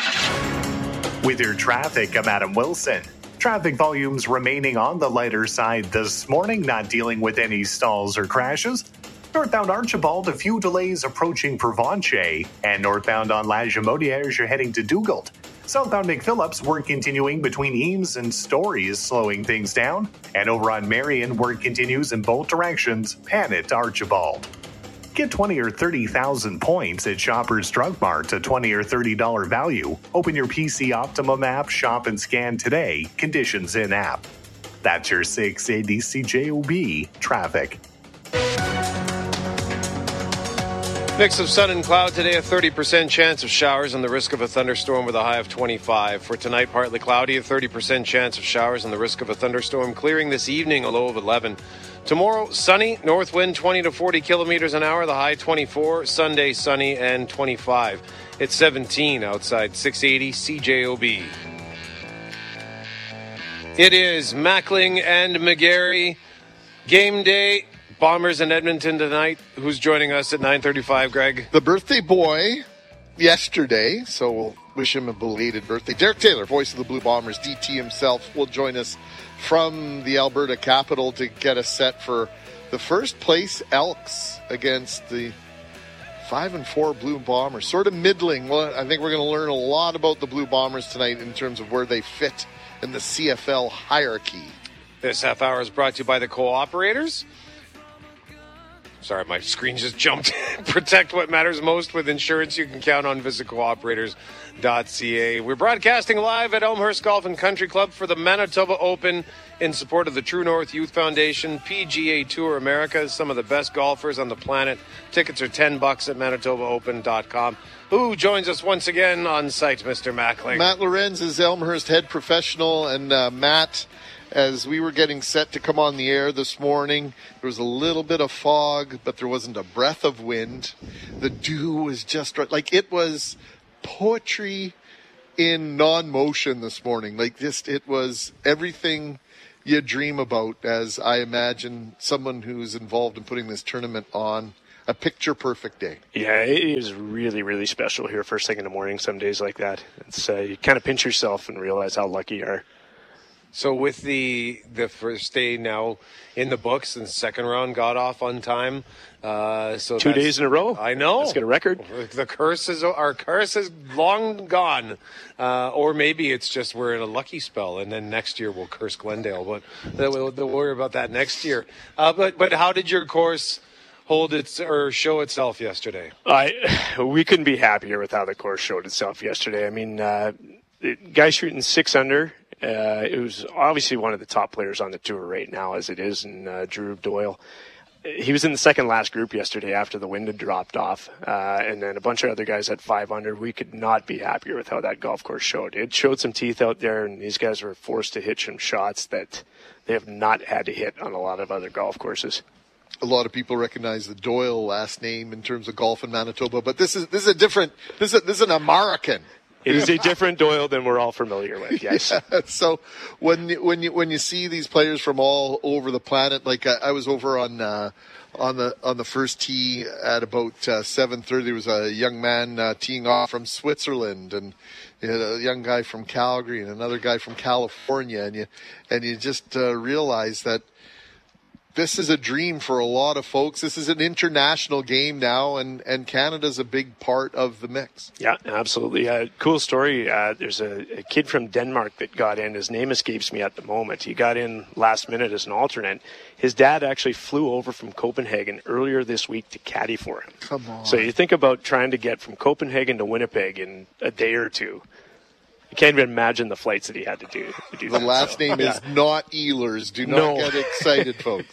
With your traffic, I'm Adam Wilson. Traffic volumes remaining on the lighter side this morning, not dealing with any stalls or crashes. Northbound Archibald, a few delays approaching Provencher, and northbound on La Jamodière as you're heading to Dugald. Southbound McPhillips, work continuing between Eames and Story is slowing things down. And over on Marion, work continues in both directions, Panet to Archibald. Get twenty or thirty thousand points at Shoppers Drug Mart, a twenty or thirty dollars value. Open your P C Optimum app, shop and scan today. Conditions in app. That's your six eighty C J O B traffic. Mix of sun and cloud today, a thirty percent chance of showers and the risk of a thunderstorm with a high of twenty-five. For tonight, partly cloudy, a thirty percent chance of showers and the risk of a thunderstorm clearing this evening, a low of eleven. Tomorrow, sunny, north wind twenty to forty kilometers an hour, the high twenty-four. Sunday, sunny and twenty-five. It's seventeen outside six eighty C J O B. It is Mackling and McGarry. Game day. Bombers in Edmonton tonight. Who's joining us at nine thirty-five, Greg? The birthday boy yesterday, so we'll wish him a belated birthday. Derek Taylor, voice of the Blue Bombers, D T himself, will join us from the Alberta capital to get us set for the first place Elks against the five and four Blue Bombers. Sort of middling. Well, I think we're going to learn a lot about the Blue Bombers tonight in terms of where they fit in the C F L hierarchy. This half hour is brought to you by the Co-operators. Sorry, my screen just jumped. Protect what matters most with insurance you can count on. Visit cooperators dot c a. We're broadcasting live at Elmhurst Golf and Country Club for the Manitoba Open in support of the True North Youth Foundation. P G A Tour America, some of the best golfers on the planet. Tickets are ten bucks at manitoba open dot com. Who joins us once again on site, Mister Mackling? Matt Lorenz is Elmhurst head professional, and uh, Matt, as we were getting set to come on the air this morning, there was a little bit of fog, but there wasn't a breath of wind. The dew was just right. Like, it was poetry in non-motion this morning. Like, just, it was everything you dream about, as I imagine someone who's involved in putting this tournament on. A picture-perfect day. Yeah, it is really, really special here first thing in the morning, some days like that. It's uh, you kind of pinch yourself and realize how lucky you are. So with the the first day now in the books and the second round got off on time. Uh, so Two days in a row? I know. Let's get a record. The curse is, our curse is long gone. Uh, or maybe it's just we're in a lucky spell, and then next year we'll curse Glendale. But we'll, we'll worry about that next year. Uh, but but how did your course hold its or show itself yesterday? I we couldn't be happier with how the course showed itself yesterday. I mean, uh, guy shooting six under. Uh, it was obviously one of the top players on the tour right now, as it is, in uh, Drew Doyle. He was in the second last group yesterday after the wind had dropped off, uh, and then a bunch of other guys had five under. We could not be happier with how that golf course showed. It showed some teeth out there, and these guys were forced to hit some shots that they have not had to hit on a lot of other golf courses. A lot of people recognize the Doyle last name in terms of golf in Manitoba, but this is this is a different. This is this is an American. It is a different Doyle than we're all familiar with. Yes. Yeah, so when when you when you see these players from all over the planet, like I, I was over on uh, on the on the first tee at about uh, seven thirty. There was a young man uh, teeing off from Switzerland, and you had a young guy from Calgary and another guy from California, and you and you just uh, realize that this is a dream for a lot of folks. This is an international game now, and, and Canada's a big part of the mix. Yeah, absolutely. Uh, cool story. Uh, there's a, a kid from Denmark that got in. His name escapes me at the moment. He got in last minute as an alternate. His dad actually flew over from Copenhagen earlier this week to caddy for him. Come on. So you think about trying to get from Copenhagen to Winnipeg in a day or two. You can't even imagine the flights that he had to do. To do the that, last so, name yeah. is not Ehlers. Do not No. get excited, folks.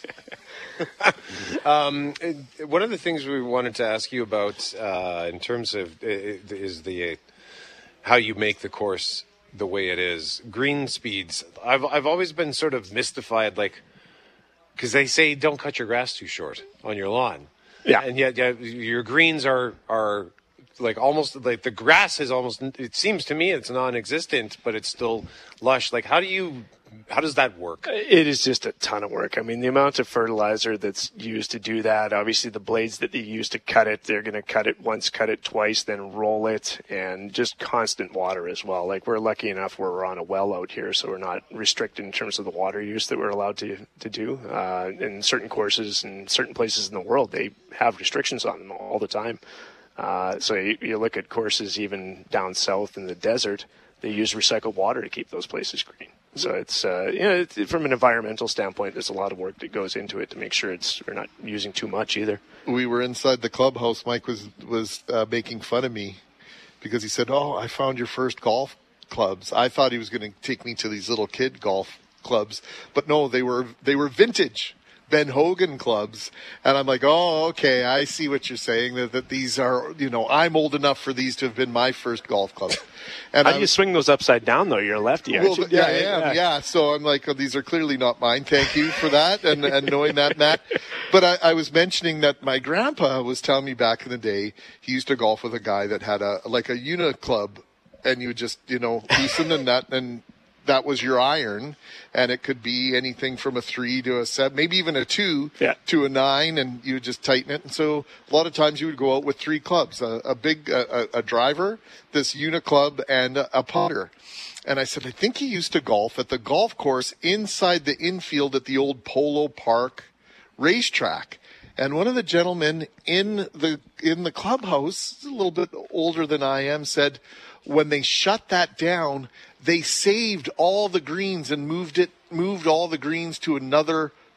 um, one of the things we wanted to ask you about uh, in terms of uh, is the uh, how you make the course the way it is. Green speeds. I've I've always been sort of mystified, like, because they say don't cut your grass too short on your lawn. Yeah, and yet yeah, your greens are are. Like almost like the grass is almost, it seems to me it's non-existent, but it's still lush. Like how do you, how does that work? It is just a ton of work. I mean, the amount of fertilizer that's used to do that, obviously the blades that they use to cut it, they're going to cut it once, cut it twice, then roll it, and just constant water as well. Like we're lucky enough where we're on a well out here, so we're not restricted in terms of the water use that we're allowed to, to do. Uh, in certain courses and certain places in the world, they have restrictions on them all the time. Uh, so you, you look at courses even down south in the desert, they use recycled water to keep those places green. So it's, uh, you know, it's, from an environmental standpoint, there's a lot of work that goes into it to make sure it's we're not using too much either. We were inside the clubhouse. Mike was was uh, making fun of me because he said, "Oh, I found your first golf clubs." I thought he was going to take me to these little kid golf clubs, but no, they were they were vintage Ben Hogan clubs. And I'm like, oh, okay, I see what you're saying, that, that these are, you know, I'm old enough for these to have been my first golf club. And How I do you was, swing those upside down, though? You're a lefty, aren't well, you? yeah, I am, yeah. yeah. So I'm like, oh, these are clearly not mine. Thank you for that, and, and knowing that, Matt. But I, I was mentioning that my grandpa was telling me back in the day, he used to golf with a guy that had a like a unit club, and you would just, you know, loosen the nut, and that was your iron, and it could be anything from a three to a seven, maybe even a two yeah. to a nine, and you would just tighten it. And so a lot of times you would go out with three clubs, a, a big a, a driver, this unit club, and a, a putter. And I said, I think he used to golf at the golf course inside the infield at the old Polo Park racetrack. And one of the gentlemen in the in the clubhouse, a little bit older than I am, said when they shut that down, they saved all the greens and moved it moved all the greens to another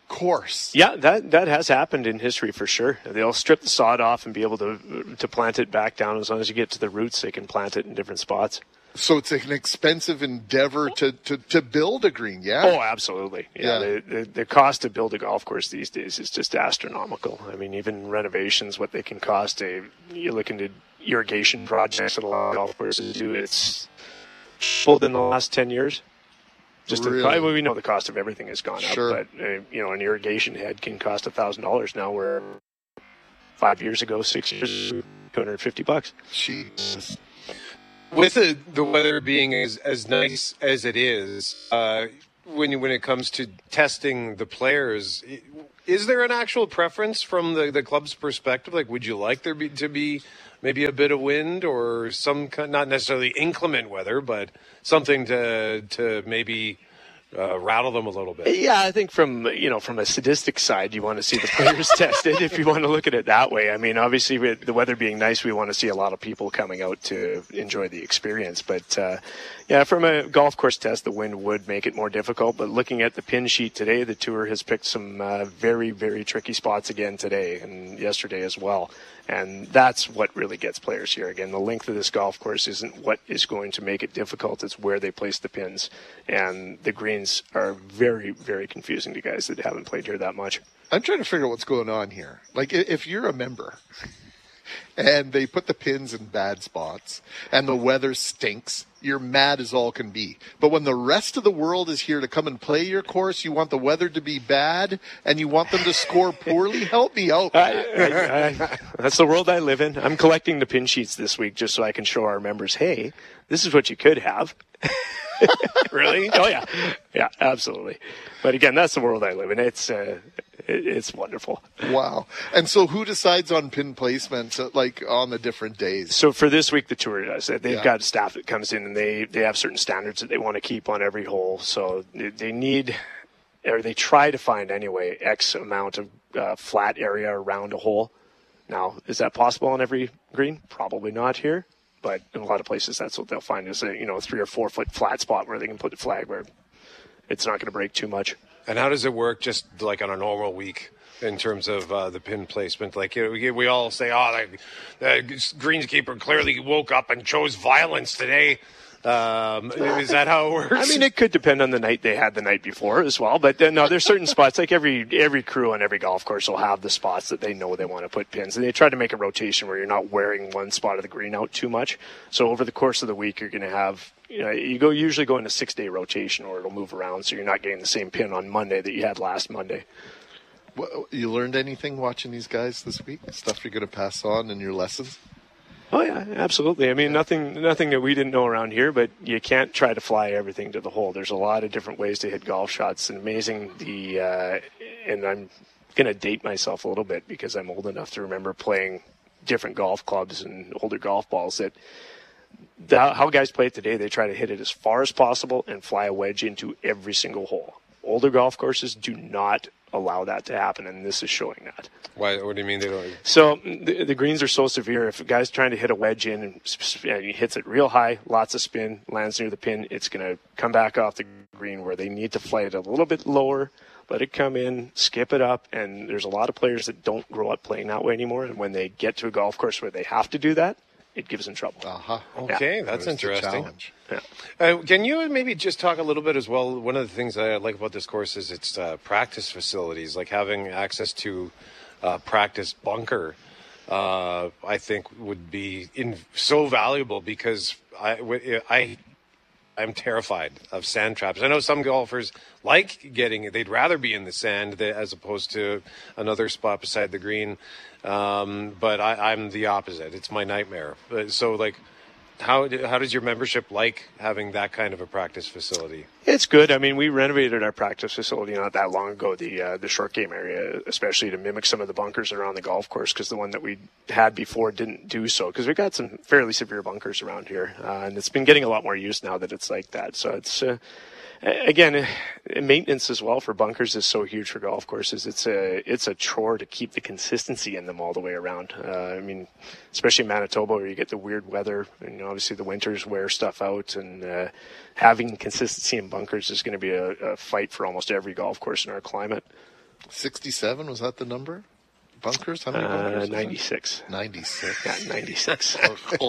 course. Yeah, that that has happened in history for sure. They'll strip the sod off and be able to to plant it back down. As long as you get to the roots, they can plant it in different spots. So it's an expensive endeavor to, to, to build a green, yeah? Oh, absolutely. Yeah, Yeah. The, the, the cost to build a golf course these days is just astronomical. I mean, even renovations, what they can cost, a, you look into irrigation projects that a lot of golf courses do, it's tripled in the last ten years. Just Really? the, well, we know the cost of everything has gone Sure. up, but uh, you know, an irrigation head can cost one thousand dollars now, where five years ago, six years, two hundred fifty bucks. Jesus. With the, the weather being as, as nice as it is, uh, when you, when it comes to testing the players, i- is there an actual preference from the, the club's perspective? Like, would you like there be, to be maybe a bit of wind or some kind, not necessarily inclement weather, but something to to maybe uh, rattle them a little bit? Yeah, I think from you know from a sadistic side, you want to see the players tested. If you want to look at it that way, I mean, obviously with the weather being nice, we want to see a lot of people coming out to enjoy the experience. But uh, yeah, from a golf course test, the wind would make it more difficult. But looking at the pin sheet today, the tour has picked some uh, very very tricky spots again today and yesterday as well. And that's what really gets players here. Again, the length of this golf course isn't what is going to make it difficult. It's where they place the pins. And the greens are very, very confusing to guys that haven't played here that much. I'm trying to figure out what's going on here. Like, i- if you're a member and they put the pins in bad spots and the weather stinks, you're mad as all can be. But when the rest of the world is here to come and play your course, you want the weather to be bad and you want them to score poorly? Help me out. I, I, I, that's the world I live in. I'm collecting the pin sheets this week just so I can show our members, hey, this is what you could have. Really? Oh, yeah. Yeah, absolutely. But again, that's the world I live in. It's uh, it, it's wonderful. Wow. And so who decides on pin placement, uh, like, on the different days? So for this week, the tour does. They've Yeah. got staff that comes in and they, they have certain standards that they want to keep on every hole. So they, they need, or they try to find anyway, X amount of uh, flat area around a hole. Now, is that possible on every green? Probably not here. But in a lot of places, that's what they'll find is a, you know, three or four foot flat spot where they can put the flag where it's not going to break too much. And how does it work just like on a normal week in terms of uh, the pin placement? Like, you know, we, we all say, oh, the, the greenskeeper clearly woke up and chose violence today. Um, is that how it works? I mean, it could depend on the night they had the night before as well. But uh, no, there's certain spots, like every every crew on every golf course will have the spots that they know they want to put pins. And they try to make a rotation where you're not wearing one spot of the green out too much. So over the course of the week, you're going to have, you know, you go usually go in a six-day rotation or it'll move around. So you're not getting the same pin on Monday that you had last Monday. Well, you learned anything watching these guys this week? Stuff you're going to pass on in your lessons? Oh yeah, absolutely. I mean, nothing, nothing that we didn't know around here, but you can't try to fly everything to the hole. There's a lot of different ways to hit golf shots. And amazing the, uh, and I'm going to date myself a little bit because I'm old enough to remember playing different golf clubs and older golf balls that the, how guys play it today, they try to hit it as far as possible and fly a wedge into every single hole. Older golf courses do not allow that to happen, and this is showing that. Why? What do you mean they don't? So the, the greens are so severe. If a guy's trying to hit a wedge in and, and he hits it real high, lots of spin, lands near the pin, it's going to come back off the green where they need to fly it a little bit lower, let it come in, skip it up. And there's a lot of players that don't grow up playing that way anymore. And when they get to a golf course where they have to do that, it gives them trouble. Uh-huh. Okay, Yeah. that's There's the interesting. challenge. Yeah. Uh, can you maybe just talk a little bit as well? One of the things I like about this course is its uh, practice facilities, like having access to uh, practice bunker. Uh, I think would be in, so valuable because I, w- I I'm terrified of sand traps. I know some golfers like getting, they'd rather be in the sand as opposed to another spot beside the green. Um, but I, I'm the opposite. It's my nightmare. So like, how, how does your membership like having that kind of a practice facility? It's good. I mean, we renovated our practice facility not that long ago, the uh, the short game area, especially to mimic some of the bunkers around the golf course, because the one that we had before didn't do so, because we've got some fairly severe bunkers around here, uh, and it's been getting a lot more use now that it's like that. So it's, uh, again, uh, maintenance as well for bunkers is so huge for golf courses. It's a, it's a chore to keep the consistency in them all the way around. Uh, I mean, especially in Manitoba where you get the weird weather, and you know, obviously the winters wear stuff out, and uh, having consistency in bunkers is going to be a, a fight for almost every golf course in our climate. sixty-seven, was that the number? Bunkers? How many Uh, bunkers? was that? ninety-six. ninety-six. Yeah, ninety-six.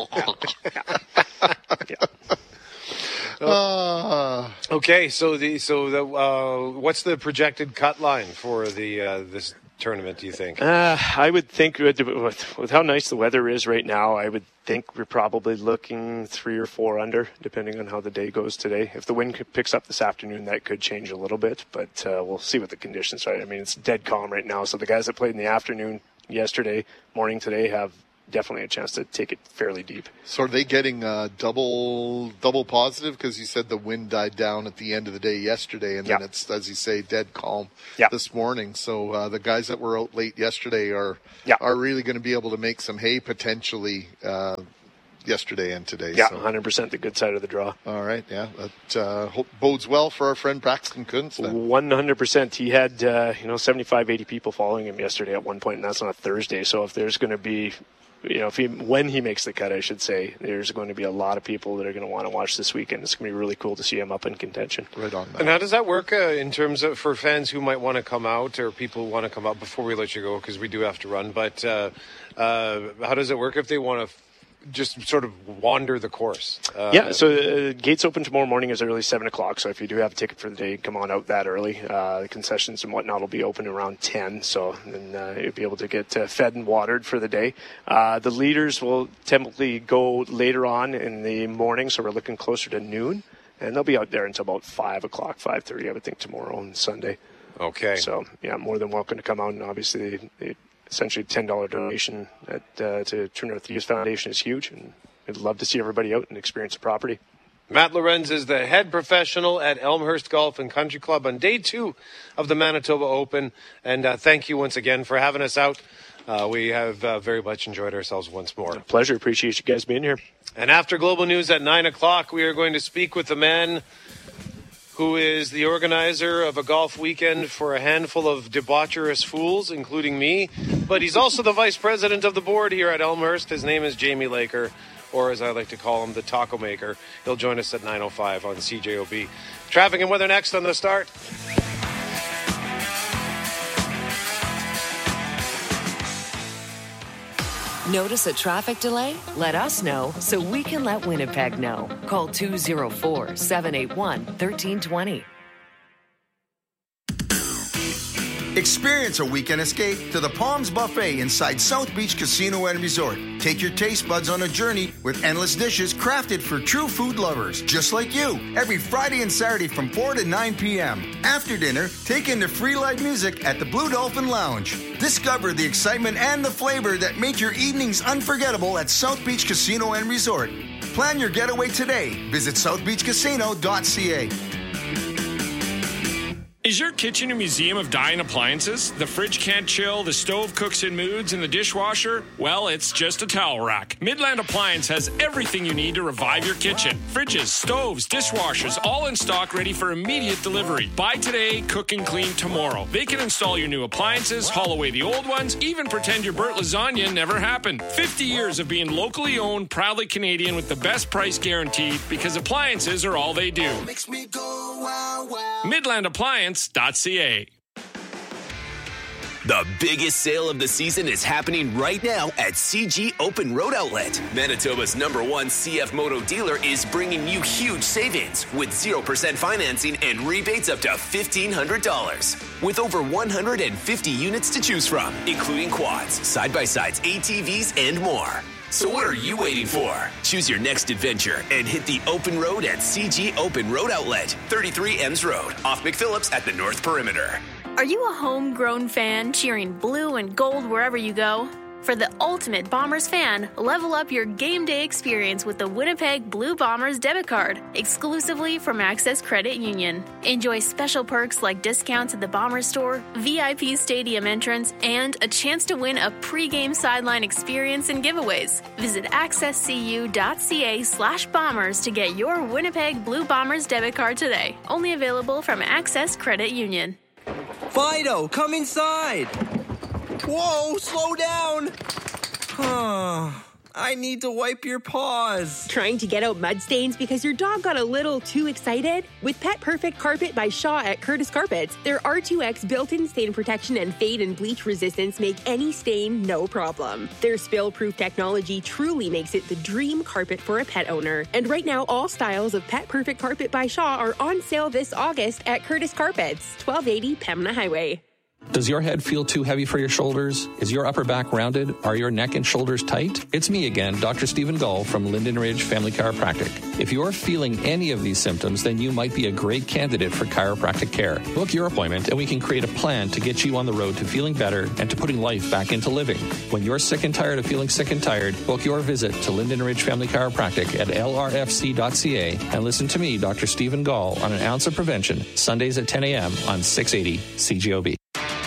Uh, okay, so the so the uh, what's the projected cut line for the uh, this tournament, do you think? Uh, I would think with, with, with how nice the weather is right now, I would think we're probably looking three or four under, depending on how the day goes today. If the wind picks up this afternoon, that could change a little bit, but uh, we'll see what the conditions are. I mean, it's dead calm right now, so the guys that played in the afternoon yesterday, morning today, have definitely a chance to take it fairly deep. So are they getting uh, double double positive? Because you said the wind died down at the end of the day yesterday, and then yeah. it's, as you say, dead calm yeah. this morning. So uh, the guys that were out late yesterday are yeah. are really going to be able to make some hay potentially uh, yesterday and today. Yeah, so. one hundred percent the good side of the draw. All right, yeah. That uh, hope bodes well for our friend Braxton Kuntz then. one hundred percent. He had, uh, you know, seventy-five, eighty people following him yesterday at one point, and that's on a Thursday. So if there's going to be, you know, if he, when he makes the cut, I should say, there's going to be a lot of people that are going to want to watch this weekend. It's going to be really cool to see him up in contention. Right on that. And how does that work uh, in terms of for fans who might want to come out or people who want to come out before we let you go, because we do have to run, but uh, uh, how does it work if they want to f- just sort of wander the course? Uh, yeah, so uh, gates open tomorrow morning as early as seven o'clock. So if you do have a ticket for the day, come on out that early. Uh, the concessions and whatnot will be open around ten. So then uh, you'll be able to get uh, fed and watered for the day. Uh, the leaders will typically go later on in the morning. So we're looking closer to noon. And they'll be out there until about five o'clock, five thirty, I would think, tomorrow and Sunday. Okay. So, yeah, more than welcome to come out. And obviously, the, the essentially ten dollars donation at, uh, to True North Youth Foundation is huge. And I'd love to see everybody out and experience the property. Matt Lorenz is the head professional at Elmhurst Golf and Country Club on day two of the Manitoba Open. And uh, thank you once again for having us out. Uh, we have uh, very much enjoyed ourselves once more. A pleasure. Appreciate you guys being here. And after Global News at nine o'clock, we are going to speak with the man who is the organizer of a golf weekend for a handful of debaucherous fools, including me. But he's also the vice president of the board here at Elmhurst. His name is Jamie Laker, or as I like to call him, the Taco Maker. He'll join us at nine oh five on C J O B. Traffic and weather next on The Start. Notice a traffic delay? Let us know so we can let Winnipeg know. Call two oh four, seven eight one, one three two zero. Experience a weekend escape to the Palms Buffet inside South Beach Casino and Resort. Take your taste buds on a journey with endless dishes crafted for true food lovers, just like you, every Friday and Saturday from four to nine p.m. After dinner, take in the free live music at the Blue Dolphin Lounge. Discover the excitement and the flavor that make your evenings unforgettable at South Beach Casino and Resort. Plan your getaway today. Visit south beach casino dot c a. Is your kitchen a museum of dying appliances? The fridge can't chill, the stove cooks in moods, and the dishwasher? Well, it's just a towel rack. Midland Appliance has everything you need to revive your kitchen. Fridges, stoves, dishwashers, all in stock, ready for immediate delivery. Buy today, cook and clean tomorrow. They can install your new appliances, haul away the old ones, even pretend your burnt lasagna never happened. fifty years of being locally owned, proudly Canadian with the best price guaranteed, because appliances are all they do. Makes me go wow wow. Midland Appliance dot c a. The biggest sale of the season is happening right now at C G Open Road Outlet. Manitoba's number one C F Moto dealer is bringing you huge savings with zero percent financing and rebates up to fifteen hundred dollars. With over one hundred fifty units to choose from, including quads, side-by-sides, A T Vs, and more. So what are you waiting for? Choose your next adventure and hit the open road at C G Open Road Outlet, thirty-three Ems Road, off McPhillips at the North Perimeter. Are you a homegrown fan cheering blue and gold wherever you go? For the ultimate Bombers fan, level up your game day experience with the Winnipeg Blue Bombers debit card, exclusively from Access Credit Union. Enjoy special perks like discounts at the Bombers store, V I P stadium entrance, and a chance to win a pre-game sideline experience and giveaways. Visit access c u dot c a slash bombers to get your Winnipeg Blue Bombers debit card today. Only available from Access Credit Union. Fido, come inside! Whoa, slow down! Huh. I need to wipe your paws. Trying to get out mud stains because your dog got a little too excited? With Pet Perfect Carpet by Shaw at Curtis Carpets, their R two X built-in stain protection and fade and bleach resistance make any stain no problem. Their spill-proof technology truly makes it the dream carpet for a pet owner. And right now, all styles of Pet Perfect Carpet by Shaw are on sale this August at Curtis Carpets, twelve eighty Pembina Highway. Does your head feel too heavy for your shoulders? Is your upper back rounded? Are your neck and shoulders tight? It's me again, Doctor Stephen Gull from Linden Ridge Family Chiropractic. If you're feeling any of these symptoms, then you might be a great candidate for chiropractic care. Book your appointment and we can create a plan to get you on the road to feeling better and to putting life back into living. When you're sick and tired of feeling sick and tired, book your visit to Linden Ridge Family Chiropractic at L R F C dot C A and listen to me, Doctor Stephen Gull, on An Ounce of Prevention, Sundays at ten a.m. on six eighty C J O B.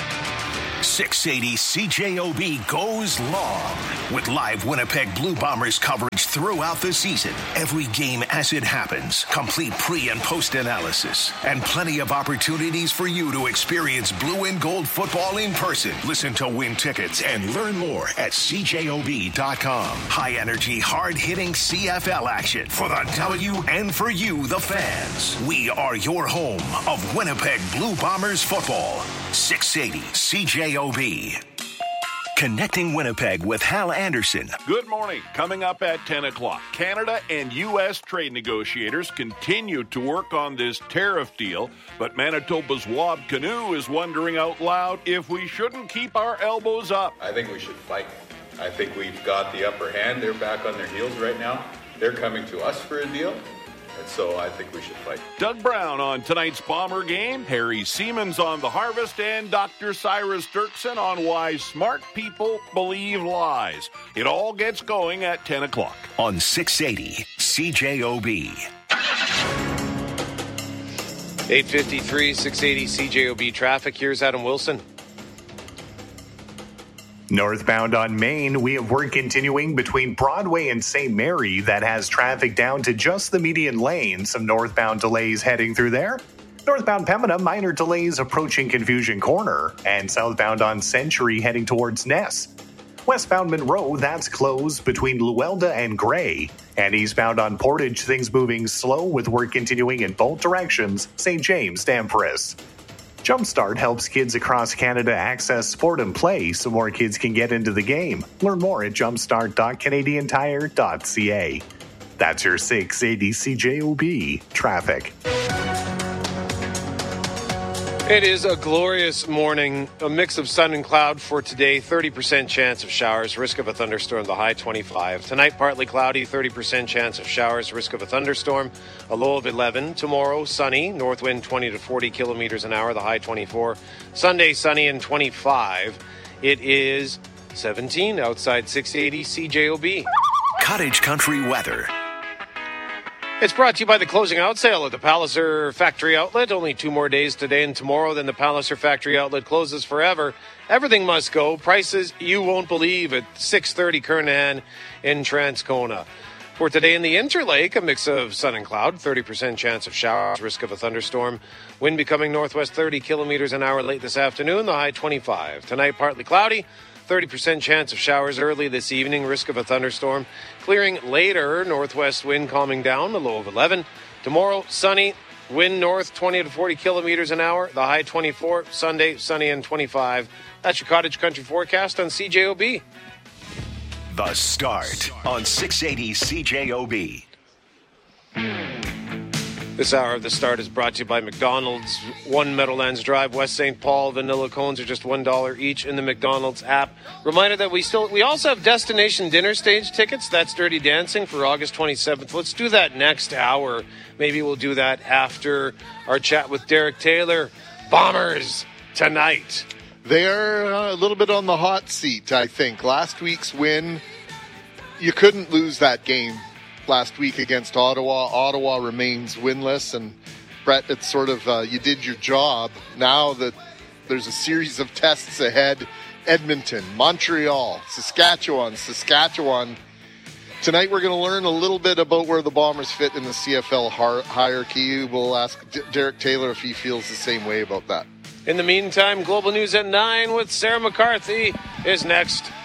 six eighty C J O B goes long with live Winnipeg Blue Bombers coverage throughout the season. Every game as it happens, complete pre- and post-analysis, and plenty of opportunities for you to experience blue and gold football in person. Listen to win tickets and learn more at C J O B dot com. High-energy, hard-hitting C F L action for the W and for you, the fans. We are your home of Winnipeg Blue Bombers football. six eighty C J O B. Connecting Winnipeg with Hal Anderson. Good morning. Coming up at ten o'clock, Canada and U S trade negotiators continue to work on this tariff deal, but Manitoba's Wab Canoe is wondering out loud if we shouldn't keep our elbows up. I think we should fight. I think we've got the upper hand. They're back on their heels right now. They're coming to us for a deal. And so I think we should fight. Doug Brown on tonight's Bomber game, Harry Siemens on the Harvest, and Doctor Cyrus Dirksen on why smart people believe lies. It all gets going at ten o'clock. On six eighty C J O B. eight fifty-three, six eighty C J O B traffic. Here's Adam Wilson. Northbound on Main, we have work continuing between Broadway and Saint Mary that has traffic down to just the median lane. Some northbound delays heading through there. Northbound Pembina, minor delays approaching Confusion Corner. And southbound on Century heading towards Ness. Westbound Monroe, that's closed between Luelda and Gray. And eastbound on Portage, things moving slow with work continuing in both directions. Saint James to Empress. Jumpstart helps kids across Canada access sport and play so more kids can get into the game. Learn more at jumpstart dot canadian tire dot c a. That's your six eighty C J O B traffic. It is a glorious morning, a mix of sun and cloud for today, thirty percent chance of showers, risk of a thunderstorm, the high twenty-five. Tonight, partly cloudy, thirty percent chance of showers, risk of a thunderstorm, a low of eleven. Tomorrow, sunny, north wind twenty to forty kilometers an hour, the high twenty-four. Sunday, sunny and twenty-five. It is seventeen outside six eighty C J O B. Cottage Country weather. It's brought to you by the closing out sale at the Palliser Factory Outlet. Only two more days today and tomorrow, then the Palliser Factory Outlet closes forever. Everything must go. Prices you won't believe at six thirty Kernahan in Transcona. For today in the Interlake, a mix of sun and cloud, thirty percent chance of showers, risk of a thunderstorm. Wind becoming northwest thirty kilometers an hour late this afternoon, the high twenty-five. Tonight, partly cloudy. thirty percent chance of showers early this evening, risk of a thunderstorm. Clearing later, northwest wind calming down, a low of eleven. Tomorrow, sunny, wind north twenty to forty kilometers an hour, the high twenty-four. Sunday, sunny and twenty-five. That's your Cottage Country forecast on C J O B. The Start on six eighty C J O B. This hour of The Start is brought to you by McDonald's. One Meadowlands Drive, West Saint Paul. Vanilla cones are just one dollar each in the McDonald's app. Reminder that we still we also have Destination Dinner Stage tickets. That's Dirty Dancing for August twenty-seventh. Let's do that next hour. Maybe we'll do that after our chat with Derek Taylor. Bombers tonight. They're a little bit on the hot seat, I think. Last week's win, you couldn't lose that game last week against Ottawa. Ottawa remains winless, and Brett, it's sort of uh, you did your job. Now that there's a series of tests ahead, Edmonton, Montreal, Saskatchewan, Saskatchewan. Tonight we're going to learn a little bit about where the Bombers fit in the C F L hierarchy. We'll ask D- Derek Taylor if he feels the same way about that. In the meantime, Global News at nine with Sarah McCarthy is next.